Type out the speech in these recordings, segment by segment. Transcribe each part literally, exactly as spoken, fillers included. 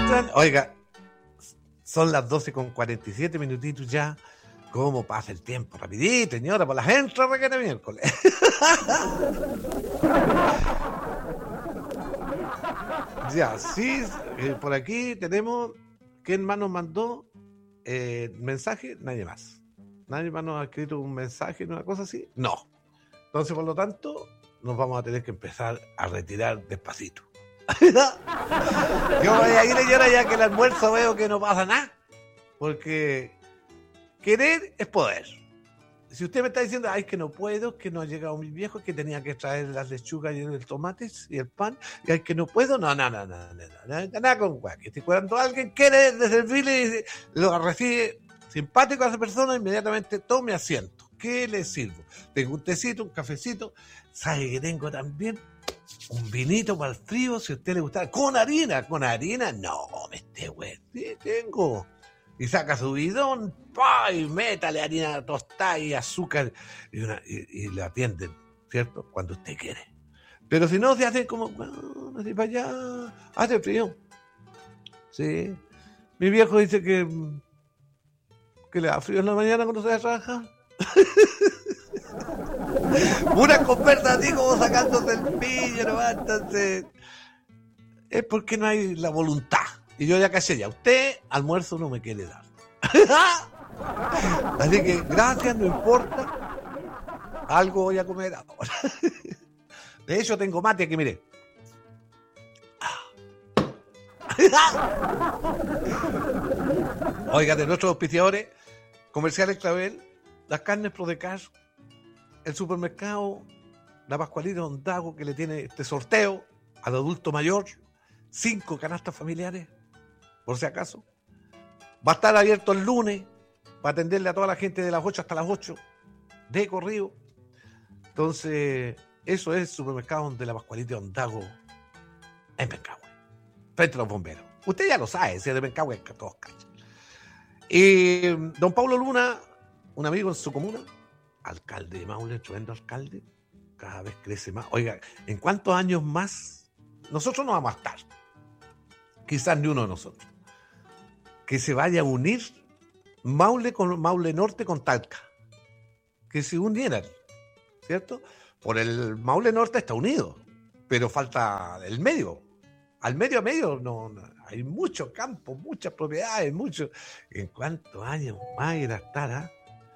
Oiga, son las doce con cuarenta y siete minutitos ya. ¿Cómo pasa el tiempo? Rapidito, señora, por la gente requiere miércoles. Ya, sí, eh, por aquí tenemos. ¿Quién más nos mandó eh, mensaje? Nadie más. ¿Nadie más nos ha escrito un mensaje, una cosa así? No. Entonces, por lo tanto, nos vamos a tener que empezar a retirar despacito. Yo voy a ir, señora, ya que el almuerzo veo que no pasa nada. Porque querer es poder. Si usted me está diciendo, ay, que no puedo, que no ha llegado mi viejo, que tenía que traer las lechugas y el tomate y el pan, y ay, que no puedo, no, no, no, no, no, no, no, nada con guay. Que cuando alguien quiere servirle, lo recibe simpático a esa persona, inmediatamente tome asiento. ¿Qué le sirvo? Tengo un tecito, un cafecito, ¿sabe que tengo también? Un vinito para el frío, si a usted le gusta, con harina, con harina, no, me esté güey, sí, tengo. Y saca su bidón, ¡pah! Y métale harina tostada y azúcar, y, una, y, y le atienden, ¿cierto? Cuando usted quiere. Pero si no, se hace como, bueno, así para allá, hace frío. Sí. Mi viejo dice que, que le da frío en la mañana cuando se va a trabajar. Una conversa así como sacándose el pillo, ¿no? Entonces, es porque no hay la voluntad. Y yo ya caché ya, usted almuerzo no me quiere dar. Así que gracias, no importa. Algo voy a comer ahora. De hecho, tengo mate aquí, mire. Oiga, de nuestros auspiciadores, Comerciales Clavel, las carnes Prodecar, el supermercado La Pascualita Don Dago, que le tiene este sorteo al adulto mayor, cinco canastas familiares, por si acaso. Va a estar abierto el lunes para atenderle a toda la gente de las ocho hasta las ocho, de corrido. Entonces, eso es el supermercado de La Pascualita Don Dago, en Pencahue, frente a los bomberos. Usted ya lo sabe, si es de Pencahue, que todos cachan. Y don Pablo Luna, un amigo en su comuna, alcalde de Maule, tremendo alcalde, cada vez crece más. Oiga, ¿en cuántos años más nosotros no vamos a estar? Quizás ni uno de nosotros. Que se vaya a unir Maule con Maule Norte con Talca. Que se unieran, ¿cierto? Por el Maule Norte está unido, pero falta el medio. Al medio a medio no, no hay mucho campo, muchas propiedades, mucho. ¿En cuántos años más irá a estar, ah?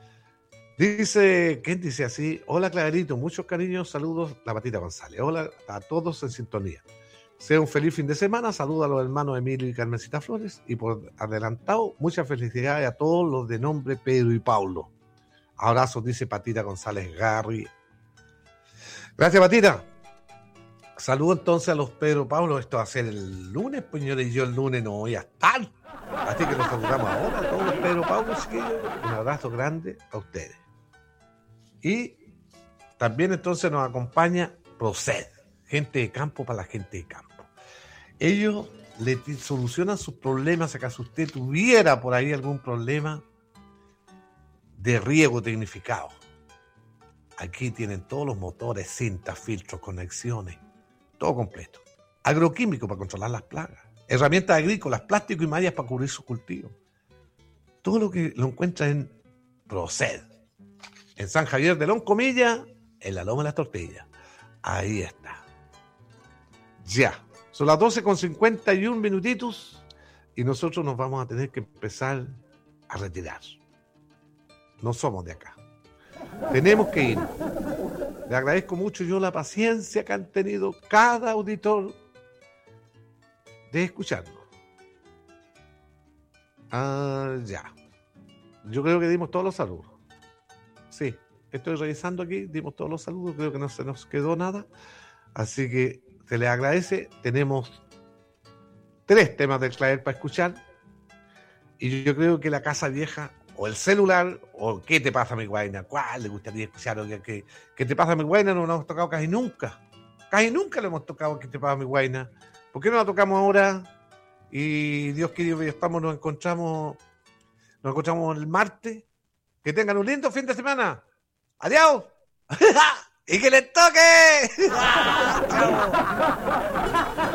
Dice, ¿quién dice así? Hola Clarito, muchos cariños, saludos, la Patita González. Hola a todos en sintonía. Sea un feliz fin de semana, saludos a los hermanos Emilio y Carmencita Flores y por adelantado, muchas felicidades a todos los de nombre Pedro y Paulo. Abrazos, dice Patita González Garri. Gracias, Patita. Saludos entonces a los Pedro Paulo. Esto va a ser el lunes, pues señores, y yo el lunes no voy a estar. Así que los saludamos ahora a todos los Pedro Paulo, chiquillos. Un abrazo grande a ustedes. Y también entonces nos acompaña Proced, gente de campo para la gente de campo. Ellos le t- solucionan sus problemas, acaso usted tuviera por ahí algún problema de riego tecnificado. Aquí tienen todos los motores, cintas, filtros, conexiones, todo completo. Agroquímico para controlar las plagas, herramientas agrícolas, plástico y mallas para cubrir sus cultivos. Todo lo que lo encuentra en Proced, en San Javier de Loncomilla, en la Loma de las Tortillas. Ahí está. Ya. Son las doce con cincuenta y un minutitos y nosotros nos vamos a tener que empezar a retirar. No somos de acá. Tenemos que ir. Le agradezco mucho yo la paciencia que han tenido cada auditor de escucharnos. Ah, ya. Yo creo que dimos todos los saludos. Sí, estoy revisando aquí, dimos todos los saludos, creo que no se nos quedó nada. Así que se les agradece. Tenemos tres temas del Clavel para escuchar. Y yo creo que la Casa Vieja, o el celular, o ¿qué te pasa, mi guaina? ¿Cuál le gustaría escuchar? O ¿qué, qué te pasa, mi guaina? No lo hemos tocado casi nunca. Casi nunca lo hemos tocado, ¿qué te pasa, mi guaina? ¿Por qué no la tocamos ahora? Y Dios querido, estamos, nos encontramos, nos encontramos el martes. Que tengan un lindo fin de semana. ¡Adiós! ¡Y que les toque! ¡Chao!